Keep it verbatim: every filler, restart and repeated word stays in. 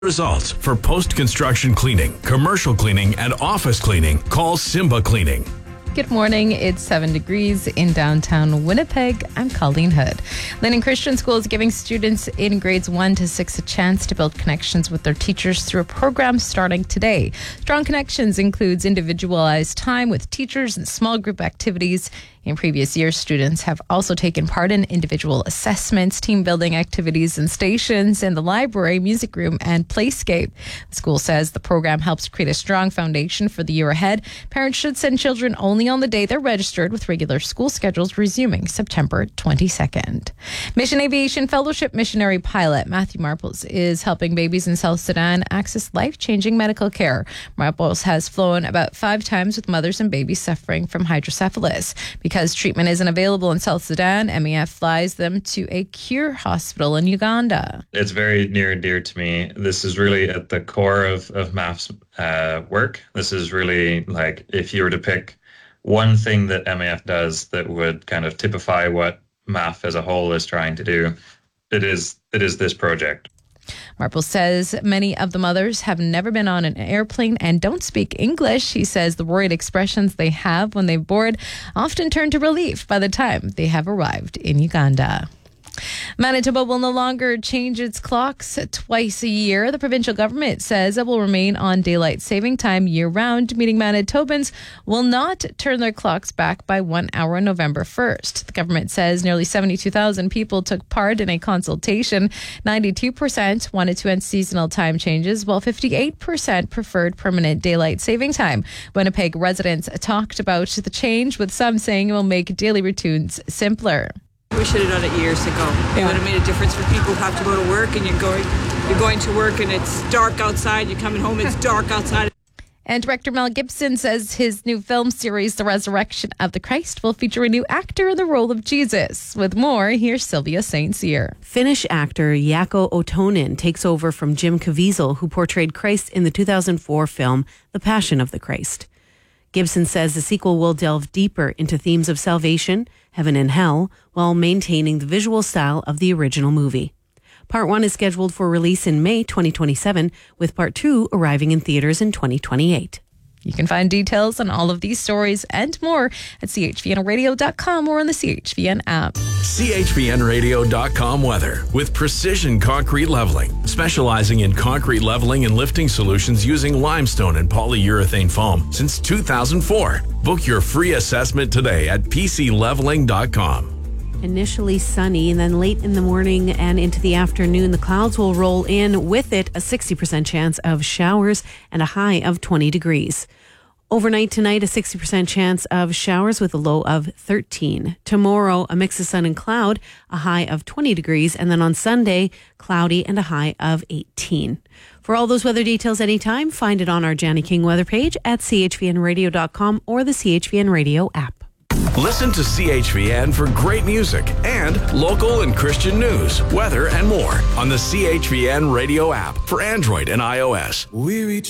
Results for post-construction cleaning, commercial cleaning, and office cleaning. Call Simba Cleaning. Good morning. It's seven degrees in downtown Winnipeg. I'm Colleen Hood. Linden Christian School is giving students in grades one to six a chance to build connections with their teachers through a program starting today. Strong Connections includes individualized time with teachers and small group activities. In previous years, students have also taken part in individual assessments, team building activities, and stations in the library, music room, and playscape. The school says the program helps create a strong foundation for the year ahead. Parents should send children only on the day they're registered, with regular school schedules resuming September twenty-second. Mission Aviation Fellowship missionary pilot Matthew Marples is helping babies in South Sudan access life-changing medical care. Marples has flown about five times with mothers and babies suffering from hydrocephalus. Because treatment isn't available in South Sudan, M A F flies them to a cure hospital in Uganda. It's very near and dear to me. This is really at the core of, of M A F's uh, work. This is really like, if you were to pick one thing that M A F does that would kind of typify what M A F as a whole is trying to do, it is it is this project. Marple says many of the mothers have never been on an airplane and don't speak English. He says the worried expressions they have when they board often turn to relief by the time they have arrived in Uganda. Manitoba will no longer change its clocks twice a year. The provincial government says it will remain on daylight saving time year-round, meaning Manitobans will not turn their clocks back by one hour on November first. The government says nearly seventy-two thousand people took part in a consultation. ninety-two percent wanted to end seasonal time changes, while fifty-eight percent preferred permanent daylight saving time. Winnipeg residents talked about the change, with some saying it will make daily routines simpler. We should have done it years ago. It would have made a difference for people who have to go to work, and you're going, you're going to work and it's dark outside. You're coming home, it's dark outside. And director Mel Gibson says his new film series, The Resurrection of the Christ, will feature a new actor in the role of Jesus. With more, here's Sylvia Saint Cyr. Finnish actor Jaakko Otonen takes over from Jim Caviezel, who portrayed Christ in the two thousand four film The Passion of the Christ. Gibson says the sequel will delve deeper into themes of salvation, heaven and hell, while maintaining the visual style of the original movie. Part one is scheduled for release in May twenty twenty-seven, with part two arriving in theaters in twenty twenty-eight. You can find details on all of these stories and more at c h v n radio dot com or on the C H V N app. c h v n radio dot com weather with Precision Concrete Leveling, specializing in concrete leveling and lifting solutions using limestone and polyurethane foam since two thousand four. Book your free assessment today at p c leveling dot com. Initially sunny, and then late in the morning and into the afternoon, the clouds will roll in. With it, a sixty percent chance of showers and a high of twenty degrees. Overnight tonight, a sixty percent chance of showers with a low of thirteen. Tomorrow, a mix of sun and cloud, a high of twenty degrees. And then on Sunday, cloudy and a high of eighteen. For all those weather details anytime, find it on our Janny King weather page at c h v n radio dot com or the C H V N Radio app. Listen to C H V N for great music and local and Christian news, weather, and more on the C H V N Radio app for Android and iOS. We reach